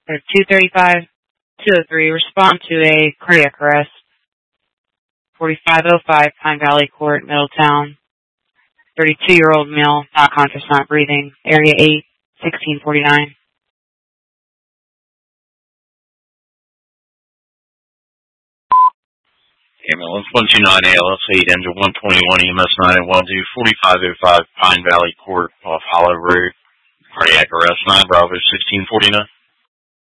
Or 235-203, respond to a cardiac arrest. 4505 Pine Valley Court, Middletown. 32-year-old male, not conscious, not breathing. Area 8, 1649. Ambulance 129 ALS 8, engine 121 EMS 912 4505 Pine Valley Court off Hollow Road. Cardiac arrest 9 Bravo 1649.